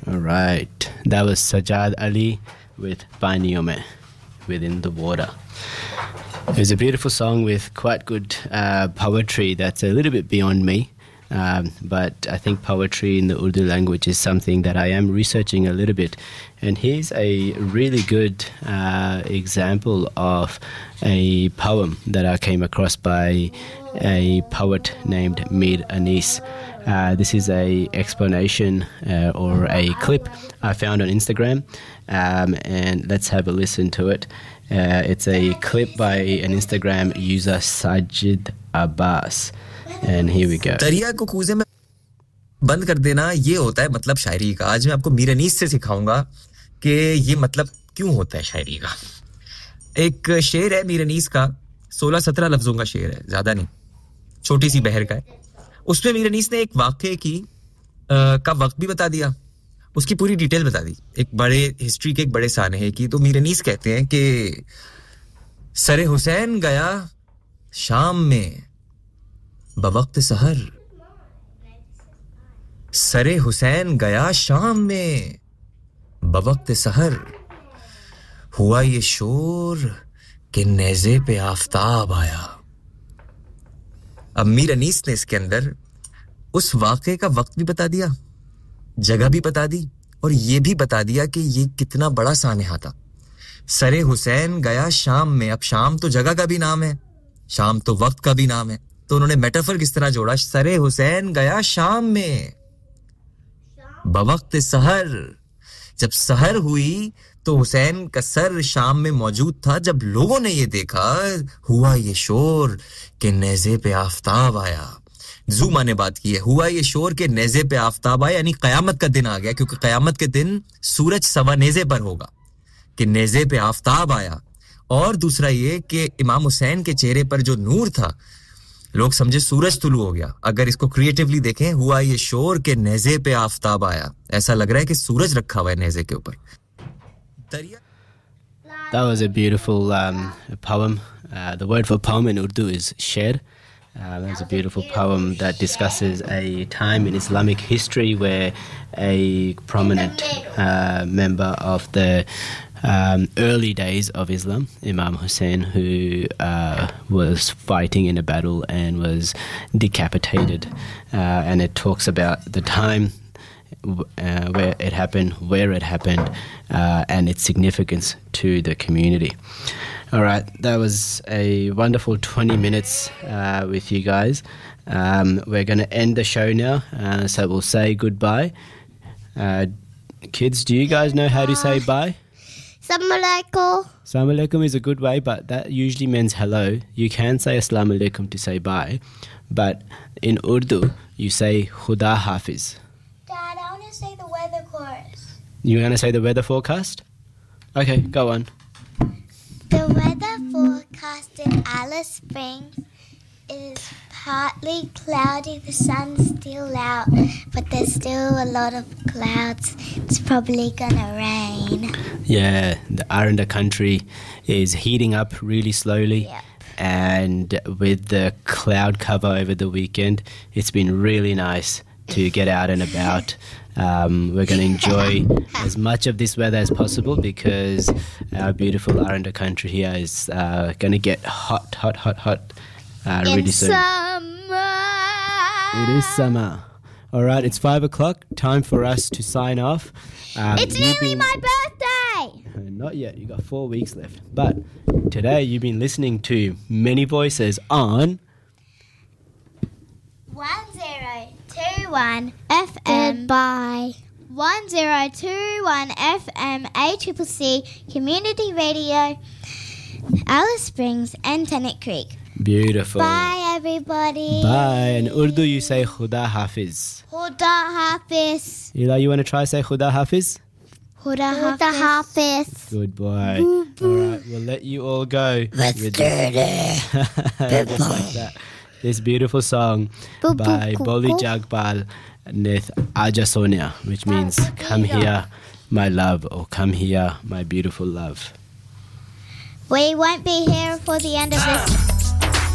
All right. That was Sajad Ali with Bainiome, Within the Water. It was a beautiful song with quite good poetry that's a little bit beyond me. But I think poetry in the Urdu language is something that I am researching a little bit. And here's a really good example of a poem that I came across by a poet named Mir Anis. This is a explanation or a clip I found on Instagram, and let's have a listen to it. It's a clip by an Instagram user, Sajid Abbas. And here we go. दरिया को कूजे में बंद कर देना, ये होता है मतलब शायरी का. आज मैं आपको मीर अनीस से सिखाऊंगा कि ये मतलब क्यों होता है शायरी का. एक शेर है मीर अनीस का, 16-17 लफ्जों का शेर है, ज्यादा नहीं, छोटी सी बहर का है. उसमें मीर अनीस ने एक वाक़े की का वक्त भी बता दिया, उसकी पूरी डिटेल बता दी, एक बड़े हिस्ट्री के एक बड़े सानहे की. तो मीर अनीस कहते हैं कि सरे हुसैन गया शाम में बवक्त सहर, सरे हुसैन गया शाम में बवक्त सहर, हुआ ये शोर कि नेज़े पे आफताब आया. अब मीर अनीस ने इसके अंदर उस वाक़े का वक्त भी बता दिया, जगह भी बता दी, और ये भी बता दिया कि ये कितना बड़ा सानहा था. सरे हुसैन गया शाम में, अब शाम तो जगह का भी नाम है, शाम तो वक्त का भी नाम है. तो उन्होंने मेटाफर किस तरह जोड़ा, सरे हुसैन गया शाम में बवक्त सहर, जब सहर हुई तो हुसैन का सर शाम में मौजूद था. जब लोगों ने ये देखा, हुआ ये शोर के नेज़े पे आफताब आया. ज़ूमा ने बात की है, हुआ ये शोर के नेज़े पे आफताब आया, यानी क़यामत का दिन आ गया, क्योंकि क़यामत के दिन सूरज सवा नेज़े पर होगा, कि नेज़े पे आफताब आया. और दूसरा ये कि इमाम हुसैन के चेहरे पर जो नूर था, लोग समझे सूरज तुलू हो गया. अगर इसको क्रिएटिवली देखें, हुआ ये शोर के नेज़े पे आफताब आया, ऐसा लग रहा है कि सूरज रखा हुआ है नेज़े के ऊपर. That was a beautiful poem. The word for poem in Urdu is sher. That was a beautiful poem that discusses a time in Islamic history where a prominent member of the early days of Islam, Imam Hussein, who was fighting in a battle and was decapitated. And it talks about the time where it happened, and its significance to the community. All right, that was a wonderful 20 minutes with you guys. We're going to end the show now, so we'll say goodbye. Kids, do you guys know how to say bye? Assalamu alaikum. Assalamu alaikum is a good way, but that usually means hello. You can say assalamu alaikum to say bye, but in Urdu, you say khuda hafiz. Dad, I want to say the weather chorus. You're going to say the weather forecast? Okay, go on. The weather forecast in Alice Springs is partly cloudy. The sun's still out, but there's still a lot of clouds. It's probably gonna rain. Yeah, the Aranda country is heating up really slowly. Yep. And with the cloud cover over the weekend, it's been really nice to get out and about. We're going to enjoy as much of this weather as possible because our beautiful Aranda country here is going to get hot really soon. Summer. It is summer. All right, it's 5 o'clock. Time for us to sign off. It's nearly my birthday. Not yet. You got 4 weeks left. But today you've been listening to Many Voices on 1021 FM. Goodbye. 1021 FM ACCC Community Radio, Alice Springs and Tennant Creek. Beautiful. Bye, everybody. Bye. In Urdu, you say Khuda Hafiz. Khuda Hafiz. Eli, you want to try say Khuda Hafiz? Khuda Hafiz. Good boy. All right, we'll let you all go. Let's do it. Just like that. This beautiful song by Boli Jagbal Nith Aja Sonia, which means come here, my love, or come here, my beautiful love. We won't be here for the end of this.